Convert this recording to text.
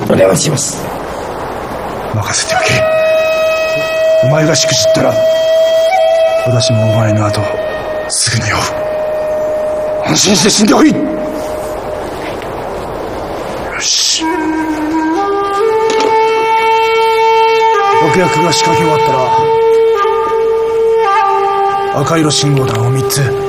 お願いします。 任せておけ。お前がしくじったら私もお前の後すぐに追う。安心して死んでおい。よし。毒薬が仕掛け終わったら赤色信号弾を3つ